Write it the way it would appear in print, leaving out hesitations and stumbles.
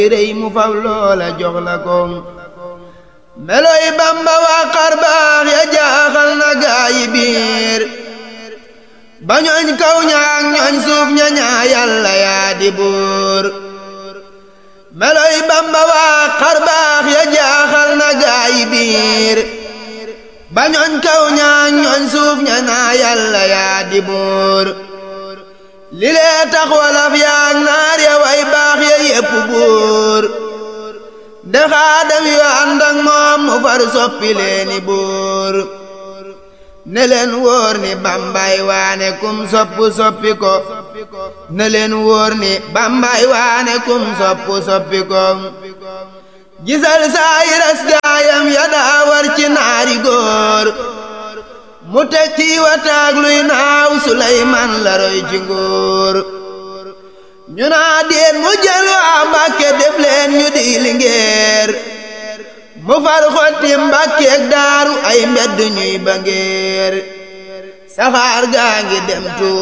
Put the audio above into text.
rëy mu fab loola jox la ko meloy Bamba waa xar baax ya jaaxal na gaayi biir ba ñooñ kaw ñaak ñooñ suuf ña ñaa Yàlla yaa di buur meloy Bamba waa xar baax ya jaaxal na gaayi biir ba ñooñ kaw ñaak ñooñ suuf ña ñaa Yàlla yaa di buur li lee tax walaf yaak naar ya way baax ya yépp buur de xaadam yu ànd ak moom mu far soppi leeni buur ne leen wóor ni Bambay waane kum soppu soppi ko ne leen wóor ni Bambay waane kum soppu soppi ko gisal saayiras gaayam ya daa war ci naari góor mu teg ci wataag luy naaw Suleymaan la roy ci nguur ñu naa déet mu jël waa Mbàkke def leen ñu di lingeer mu far xotti Mbàkkeek Daaru ay mbedd ñuy ba ngeer saxaar gaa ngi dem